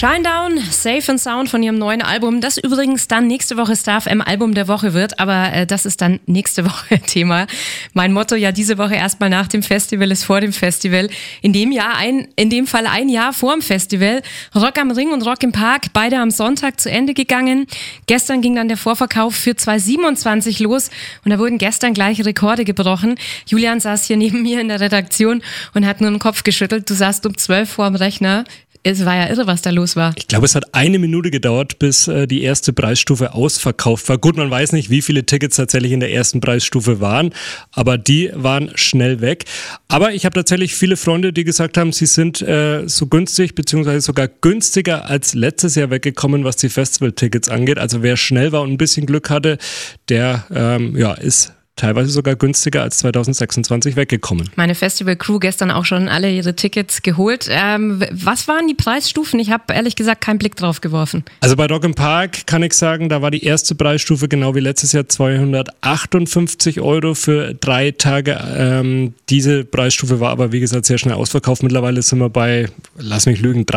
Shinedown, Safe and Sound von ihrem neuen Album, das übrigens dann nächste Woche Star FM Album der Woche wird, aber das ist dann nächste Woche Thema. Mein Motto ja diese Woche erstmal nach dem Festival ist vor dem Festival. In dem Fall ein Jahr vor dem Festival. Rock am Ring und Rock im Park, beide am Sonntag zu Ende gegangen. Gestern ging dann der Vorverkauf für 2027 los und da wurden gestern gleich Rekorde gebrochen. Julian saß hier neben mir in der Redaktion und hat nur den Kopf geschüttelt. Du saßt um 12 vor dem Rechner. Es war ja irre, was da los war. Ich glaube, es hat 1 Minute gedauert, bis die erste Preisstufe ausverkauft war. Gut, man weiß nicht, wie viele Tickets tatsächlich in der ersten Preisstufe waren, aber die waren schnell weg. Aber ich habe tatsächlich viele Freunde, die gesagt haben, sie sind so günstig, beziehungsweise sogar günstiger als letztes Jahr weggekommen, was die Festival-Tickets angeht. Also wer schnell war und ein bisschen Glück hatte, der ist teilweise sogar günstiger als 2026 weggekommen. Meine Festival-Crew gestern auch schon alle ihre Tickets geholt. Was waren die Preisstufen? Ich habe ehrlich gesagt keinen Blick drauf geworfen. Also bei Rock im Park kann ich sagen, da war die erste Preisstufe genau wie letztes Jahr 258 € für 3 Tage. Diese Preisstufe war aber wie gesagt sehr schnell ausverkauft. Mittlerweile sind wir bei, lass mich lügen,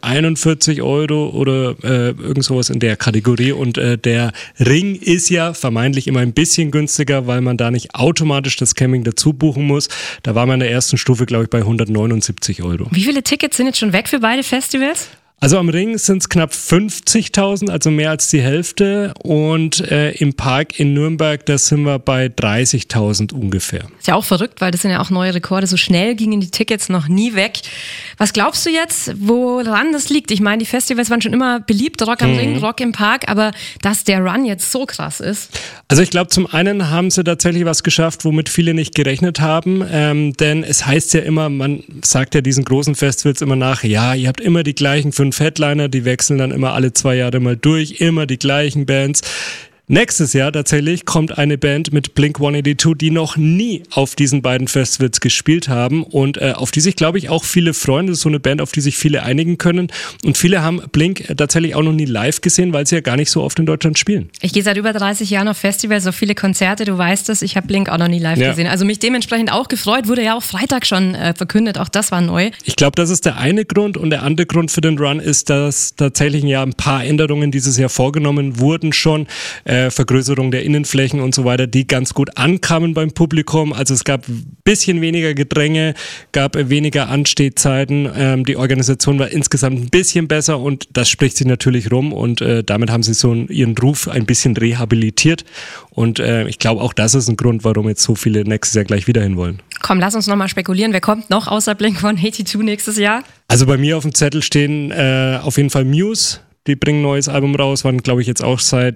341 € oder irgend sowas in der Kategorie. Und der Ring ist ja vermeintlich immer ein bisschen günstiger, weil man da nicht automatisch das Camping dazu buchen muss. Da war man in der ersten Stufe, glaube ich, bei 179 €. Wie viele Tickets sind jetzt schon weg für beide Festivals? Also am Ring sind es knapp 50.000, also mehr als die Hälfte. Und im Park in Nürnberg, da sind wir bei 30.000 ungefähr. Ist ja auch verrückt, weil das sind ja auch neue Rekorde. So schnell gingen die Tickets noch nie weg. Was glaubst du jetzt, woran das liegt? Ich meine, die Festivals waren schon immer beliebt, Rock am Ring, Rock im Park, aber dass der Run jetzt so krass ist? Also ich glaube, zum einen haben sie tatsächlich was geschafft, womit viele nicht gerechnet haben. Denn es heißt ja immer, man sagt ja diesen großen Festivals immer nach, ja, ihr habt immer die gleichen 5 Headliner, die wechseln dann immer alle 2 Jahre mal durch, immer die gleichen Bands. Nächstes Jahr tatsächlich kommt eine Band mit Blink-182, die noch nie auf diesen beiden Festivals gespielt haben und auf die sich, glaube ich, auch viele freuen. Das ist so eine Band, auf die sich viele einigen können. Und viele haben Blink tatsächlich auch noch nie live gesehen, weil sie ja gar nicht so oft in Deutschland spielen. Ich gehe seit über 30 Jahren auf Festivals, auf viele Konzerte, du weißt es, ich habe Blink auch noch nie live gesehen. Also mich dementsprechend auch gefreut, wurde ja auch Freitag schon verkündet, auch das war neu. Ich glaube, das ist der eine Grund und der andere Grund für den Run ist, dass tatsächlich ja ein paar Änderungen dieses Jahr vorgenommen wurden schon. Vergrößerung der Innenflächen und so weiter, die ganz gut ankamen beim Publikum. Also es gab ein bisschen weniger Gedränge, gab weniger Anstehzeiten. Die Organisation war insgesamt ein bisschen besser und das spricht sich natürlich rum und damit haben sie so ihren Ruf ein bisschen rehabilitiert und ich glaube auch das ist ein Grund, warum jetzt so viele nächstes Jahr gleich wieder hin wollen. Komm, lass uns nochmal spekulieren. Wer kommt noch außer Blink-182 nächstes Jahr? Also bei mir auf dem Zettel stehen auf jeden Fall Muse. Die bringen ein neues Album raus, waren glaube ich jetzt auch seit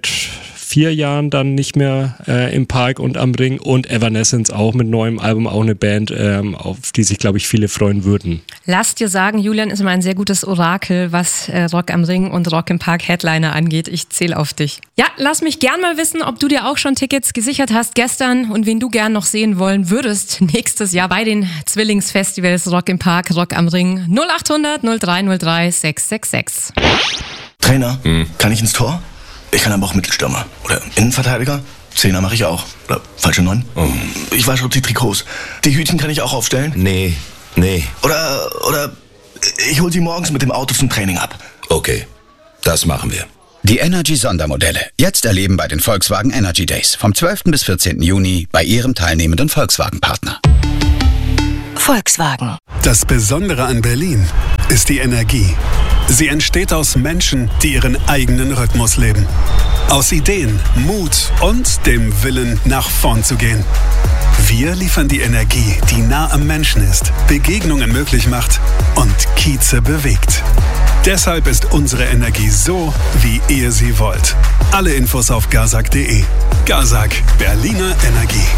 4 Jahren dann nicht mehr im Park und am Ring und Evanescence auch mit neuem Album, auch eine Band, auf die sich, glaube ich, viele freuen würden. Lass dir sagen, Julian ist immer ein sehr gutes Orakel, was Rock am Ring und Rock im Park Headliner angeht. Ich zähle auf dich. Ja, lass mich gern mal wissen, ob du dir auch schon Tickets gesichert hast gestern und wen du gern noch sehen wollen würdest nächstes Jahr bei den Zwillingsfestivals Rock im Park, Rock am Ring. 0800 0303 666. Trainer, kann ich ins Tor? Ich kann aber auch Mittelstürmer. Oder Innenverteidiger. 10er mache ich auch. Oder falsche 9. Ich wasche auch die Trikots. Die Hütchen kann ich auch aufstellen? Nee. Oder ich hol sie morgens mit dem Auto zum Training ab. Okay, das machen wir. Die Energy-Sondermodelle. Jetzt erleben bei den Volkswagen Energy Days. Vom 12. bis 14. Juni bei Ihrem teilnehmenden Volkswagen-Partner. Volkswagen. Das Besondere an Berlin ist die Energie. Sie entsteht aus Menschen, die ihren eigenen Rhythmus leben. Aus Ideen, Mut und dem Willen, nach vorn zu gehen. Wir liefern die Energie, die nah am Menschen ist, Begegnungen möglich macht und Kieze bewegt. Deshalb ist unsere Energie so, wie ihr sie wollt. Alle Infos auf gazak.de. Gazak, Berliner Energie.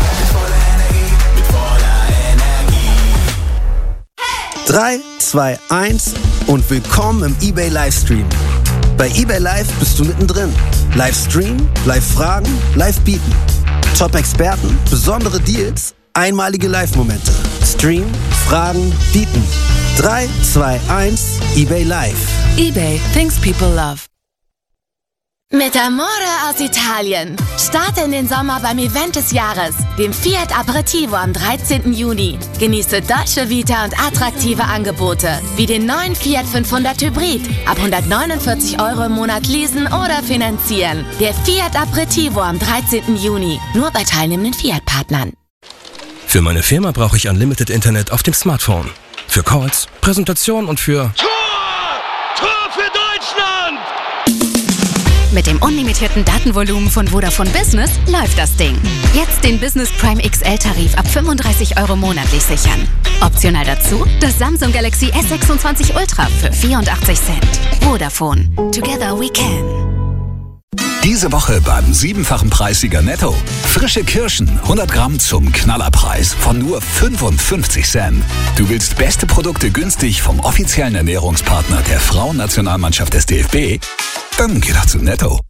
3, 2, 1 und willkommen im eBay Livestream. Bei eBay Live bist du mittendrin. Livestream, Live-Fragen, Live-Bieten. Top-Experten, besondere Deals, einmalige Live-Momente. Stream, Fragen, Bieten. 3, 2, 1, eBay Live. eBay, things people love. Mit Amore aus Italien. Starte in den Sommer beim Event des Jahres, dem Fiat Aperitivo am 13. Juni. Genieße Dolce Vita und attraktive Angebote, wie den neuen Fiat 500 Hybrid. Ab 149 € im Monat leasen oder finanzieren. Der Fiat Aperitivo am 13. Juni. Nur bei teilnehmenden Fiat-Partnern. Für meine Firma brauche ich Unlimited Internet auf dem Smartphone. Für Calls, Präsentation und für... Tor für Deutschland! Mit dem unlimitierten Datenvolumen von Vodafone Business läuft das Ding. Jetzt den Business Prime XL-Tarif ab 35 € monatlich sichern. Optional dazu das Samsung Galaxy S26 Ultra für 84 Cent. Vodafone. Together we can. Diese Woche beim 7-fachen Preissieger Netto. Frische Kirschen, 100 Gramm zum Knallerpreis von nur 55 Cent. Du willst beste Produkte günstig vom offiziellen Ernährungspartner der Frauennationalmannschaft des DFB? Dann geh doch zu Netto.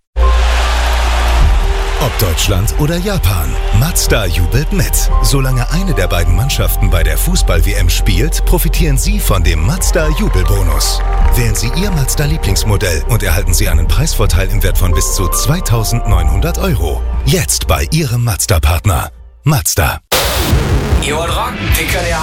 Ob Deutschland oder Japan, Mazda jubelt mit. Solange eine der beiden Mannschaften bei der Fußball-WM spielt, profitieren Sie von dem Mazda-Jubelbonus. Wählen Sie Ihr Mazda-Lieblingsmodell und erhalten Sie einen Preisvorteil im Wert von bis zu 2.900 €. Jetzt bei Ihrem Mazda-Partner. Mazda. Ihr wollt rocken? Den könnt ihr